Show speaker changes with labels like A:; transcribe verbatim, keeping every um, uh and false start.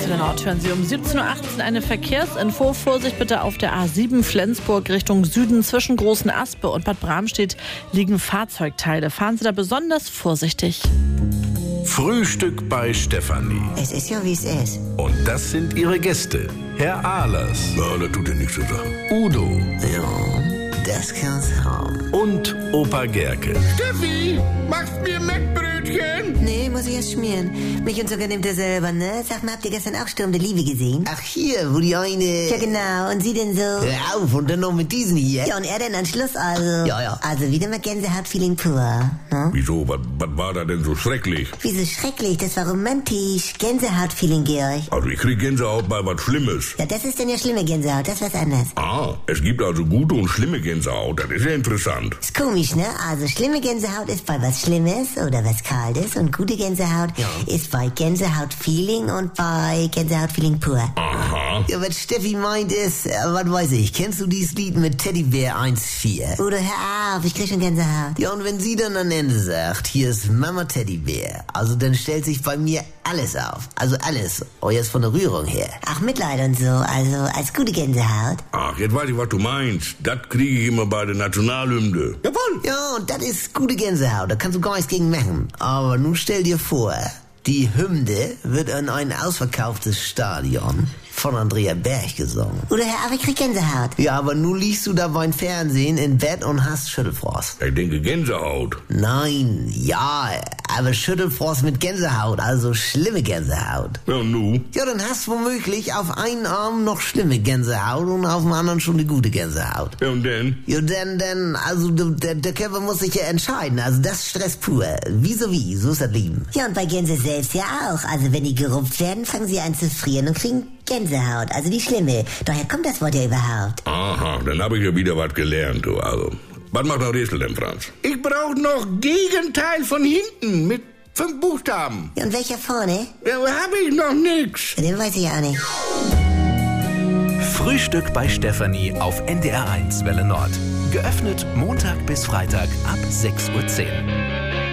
A: Welle Nord hören Sie um siebzehn Uhr achtzehn eine Verkehrsinfo. Vorsicht bitte auf der A sieben Flensburg Richtung Süden. Zwischen Großen Aspe und Bad Bramstedt liegen Fahrzeugteile. Fahren Sie da besonders vorsichtig.
B: Frühstück bei Stefanie.
C: Es ist ja, wie es ist.
B: Und das sind ihre Gäste. Herr Ahlers.
D: Ja, das tut dir nichts zu sagen.
B: Udo.
C: Ja, das kann's haben.
B: Und Opa Gerke.
D: Steffi, machst mir Mettbrötchen?
C: Nee, muss ich erst schmieren. Mich und sogar nimmt er selber, ne? Sag mal, habt ihr gestern auch Sturm der Liebe gesehen?
E: Ach hier, wo die eine...
C: Ja, genau. Und sie denn so?
E: Hör auf, und dann noch mit diesen hier.
C: Ja, und er denn an Schluss also?
E: Ja, ja.
C: Also wieder mal Gänsehaut-Feeling pur. Hm?
D: Wieso, was war da denn so schrecklich?
C: Wieso schrecklich? Das war romantisch. Gänsehaut-Feeling, Georg.
D: Also ich krieg Gänsehaut bei was Schlimmes.
C: Ja, das ist denn ja schlimme Gänsehaut. Das ist was anderes.
D: Ah, es gibt also gute und schlimme Gänsehaut. Das ist ja interessant.
C: Ist komisch, ne? Also schlimme Gänsehaut ist bei was Schlimmes oder was Kaltes und gute Gänsehaut
E: Ja.
C: ist bei Gänsehaut-Feeling und bei Gänsehaut-Feeling pur.
D: Aha.
E: Ja, was Steffi meint ist, äh, was weiß ich, kennst du dieses Lied mit Teddybär eins vier?
C: Oder hör auf, ich krieg schon Gänsehaut.
E: Ja, und wenn sie dann am Ende sagt, hier ist Mama Teddybär, also dann stellt sich bei mir alles auf. Also alles. Oh, jetzt von der Rührung her.
C: Ach, Mitleid und so, also als gute Gänsehaut.
D: Ach, jetzt weiß ich, was du meinst. Das kriege ich immer bei der Nationalhymne.
E: Jawohl. Ja, und das ist gute Gänsehaut, da kannst du gar nichts gegen machen. Aber nun stell dir vor, die Hymne wird in ein ausverkauftes Stadion von Andrea Berg gesungen.
C: Oder hör auf, ich krieg Gänsehaut.
E: Ja, aber nun liegst du da beim Fernsehen in Bett und hast Schüttelfrost.
D: Ich denke Gänsehaut.
E: Nein, ja, aber Schüttelfrost mit Gänsehaut, also schlimme Gänsehaut.
D: Ja, und nu?
E: Ja, dann hast du womöglich auf einen Arm noch schlimme Gänsehaut und auf dem anderen schon eine gute Gänsehaut.
D: Ja, und denn?
E: Ja, denn, denn, also der, der Körper muss sich ja entscheiden, also das ist Stress pur. Wie so wie, so ist das Leben.
C: Ja, und bei Gänse selbst ja auch. Also wenn die gerupft werden, fangen sie an zu frieren und kriegen Gänsehaut, also die schlimme. Daher kommt das Wort ja überhaupt.
D: Aha, dann habe ich ja wieder was gelernt, du. Also, was macht der Rätsel denn, Franz? Ich brauche noch Gegenteil von hinten mit fünf Buchstaben.
C: Ja, und welcher vorne?
D: Ja, habe ich noch nix.
C: Ja, den weiß ich auch nicht.
F: Frühstück bei Stefanie auf N D R eins Welle Nord. Geöffnet Montag bis Freitag ab sechs Uhr zehn.